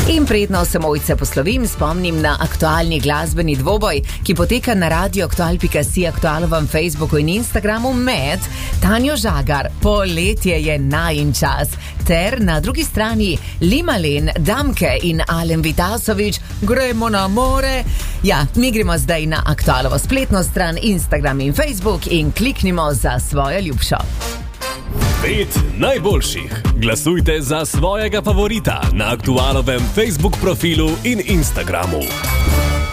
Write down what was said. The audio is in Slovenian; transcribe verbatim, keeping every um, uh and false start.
In predno se mojce poslovim, spomnim na aktualni glasbeni dvoboj, ki poteka na radio aktual pika si, aktualovem Facebooku in Instagramu med Tanjo Žagar, Poletje je najin čas, ter na drugi strani Limalen, Damke in Alen Vitasovič, Gremo na more. Ja, mi gremo zdaj na aktualovo spletno stran, Instagram in Facebook in kliknimo za svojo ljubšo. Pet najboljših. Glasujte za svojega favorita na aktualovem Facebook profilu in Instagramu.